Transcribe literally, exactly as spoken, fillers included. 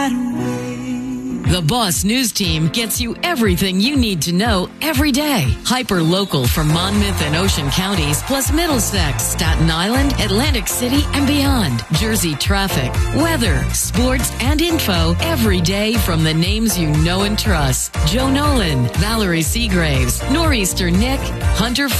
The Boss News Team gets you everything you need to know every day. Hyper local for Monmouth and Ocean counties, plus Middlesex, Staten Island, Atlantic City, and beyond. Jersey traffic, weather, sports, and info every day from the names you know and trust. Joe Nolan, Valerie Seagraves, Nor'easter Nick, Hunter